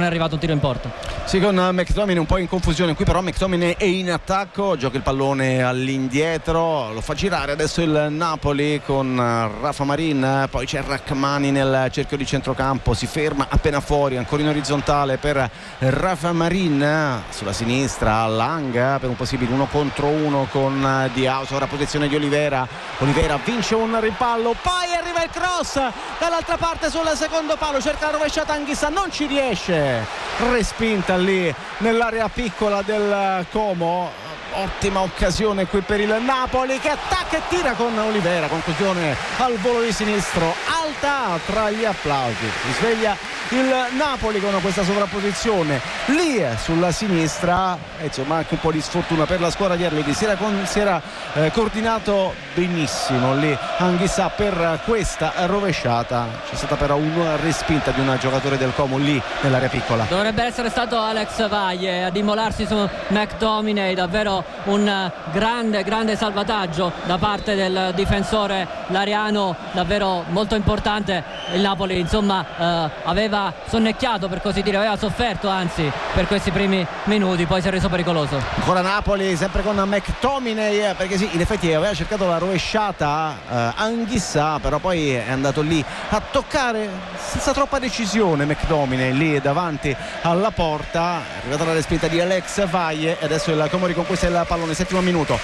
è arrivato un tiro in porta. Sì, con McTominay un po' in confusione qui, però McTominay è in attacco, gioca il pallone all'indietro, lo fa girare adesso il Napoli con Rafa Marin, poi c'è Rachmani nel cerchio di centrocampo, si ferma appena fuori, ancora in orizzontale per Rafa Marin, sulla sinistra Lang per un possibile 1 contro 1 con Diao, sovrapposizione di Olivera vince un rimpallo, poi arriva il cross dall'altra parte sul secondo palo, cerca la rovesciata Anghissà, non ci riesce, respinta lì nell'area piccola del Como. Ottima occasione qui per il Napoli che attacca e tira con Olivera, conclusione al volo di sinistro, alta tra gli applausi. Si sveglia il Napoli con questa sovrapposizione lì sulla sinistra, insomma anche un po' di sfortuna per la squadra di Arledi. Si era coordinato benissimo lì Anghissà per questa rovesciata, c'è stata però una respinta di un giocatore del Como lì nell'area piccola. Dovrebbe essere stato Alex Vaglie ad immolarsi su McTominay, davvero un grande salvataggio da parte del difensore lariano, davvero molto importante. Il Napoli insomma aveva sonnecchiato, per così dire, aveva sofferto anzi per questi primi minuti, poi si è reso pericoloso. Ancora Napoli sempre con McTominay, perché sì, in effetti aveva cercato la rovesciata Anghissà, però poi è andato lì a toccare senza troppa decisione McTominay lì davanti alla porta. È arrivata la respinta di Alex Vaglie e adesso il Como riconquista il pallone, 7° minuto,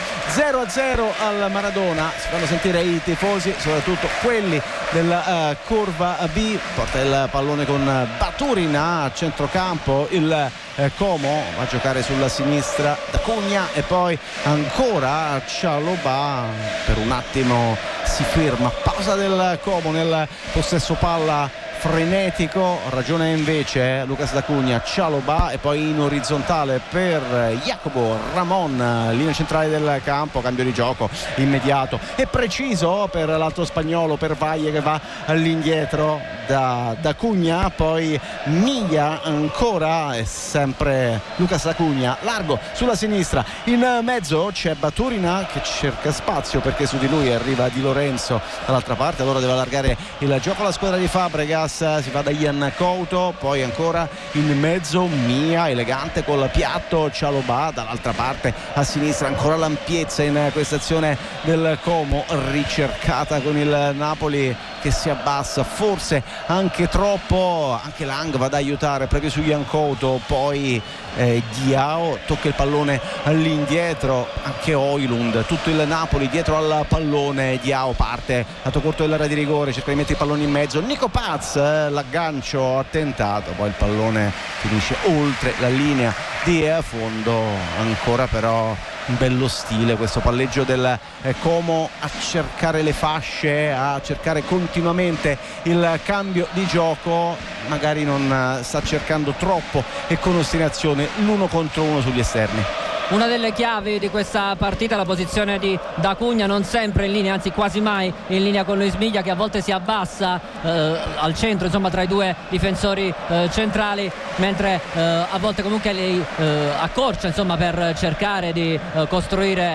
0-0 al Maradona. Si fanno sentire i tifosi, soprattutto quelli della curva B. Porta il pallone con Baturin a centrocampo il Como, va a giocare sulla sinistra da Cugna e poi ancora Cialobà, per un attimo si ferma, pausa del Como nel possesso palla frenetico, ragione invece Lucas da Cugna, Cialobà e poi in orizzontale per Jacobo Ramon, linea centrale del campo, cambio di gioco immediato e preciso per l'altro spagnolo, per Vaglie che va all'indietro da Cugna, poi Miglia ancora e sempre Lucas da Cugna, largo sulla sinistra, in mezzo c'è Baturina che cerca spazio perché su di lui arriva Di Lorenzo dall'altra parte, allora deve allargare il gioco la squadra di Fabregas. Si va da Ian Couto, poi ancora in mezzo Mia, elegante col piatto, Cialobà dall'altra parte a sinistra, ancora l'ampiezza in questa azione del Como, ricercata con il Napoli che si abbassa, forse anche troppo, anche Lang va ad aiutare proprio su Ian Couto, poi Diao tocca il pallone all'indietro, anche Højlund, tutto il Napoli dietro al pallone, Diao parte lato corto dell'area di rigore, cerca di mettere il pallone in mezzo, Nico Paz, l'aggancio attentato, poi il pallone finisce oltre la linea di fondo, ancora però un bello stile questo palleggio del Como a cercare le fasce, a cercare continuamente il cambio di gioco, magari non sta cercando troppo e con ostinazione l'1 contro 1 sugli esterni. Una delle chiavi di questa partita è la posizione di Da Cugna, non sempre in linea, anzi quasi mai in linea con Luis Miglia, che a volte si abbassa al centro, insomma tra i due difensori centrali, mentre a volte comunque li accorcia, insomma, per cercare di costruire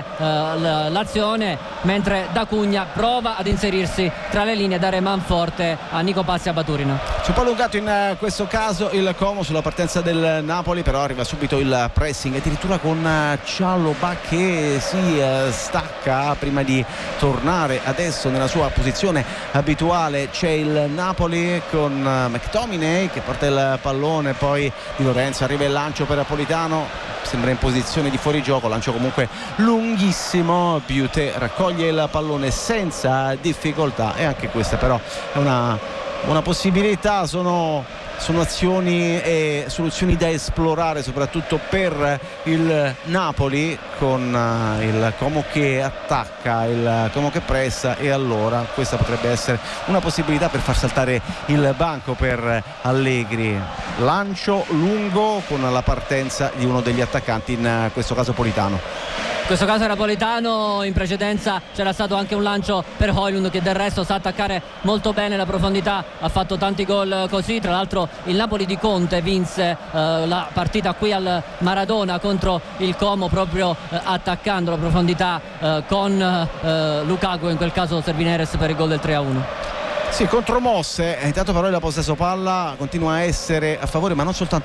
l'azione, mentre Da Cugna prova ad inserirsi tra le linee, a dare manforte a Nico Pazzi e a Baturina. Si è un po' allungato in questo caso il Como sulla partenza del Napoli, però arriva subito il pressing, addirittura con Cialobà che si stacca prima di tornare adesso nella sua posizione abituale. C'è il Napoli con McTominay che porta il pallone, poi Di Lorenzo, arriva il lancio per Napolitano, sembra in posizione di fuorigioco, lancio comunque lunghissimo, Bute raccoglie il pallone senza difficoltà e anche questa però è una possibilità, sono azioni e soluzioni da esplorare soprattutto per il Napoli, con il Como che attacca, il Como che pressa, e allora questa potrebbe essere una possibilità per far saltare il banco per Allegri. Lancio lungo con la partenza di uno degli attaccanti, in questo caso Politano. In questo caso era Politano, in precedenza c'era stato anche un lancio per Højlund che del resto sa attaccare molto bene la profondità, ha fatto tanti gol così. Tra l'altro il Napoli di Conte vinse la partita qui al Maradona contro il Como proprio attaccando la profondità con Lukaku, in quel caso Servineres per il gol del 3-1. Sì, contromosse, intanto però il possesso palla continua a essere a favore, ma non soltanto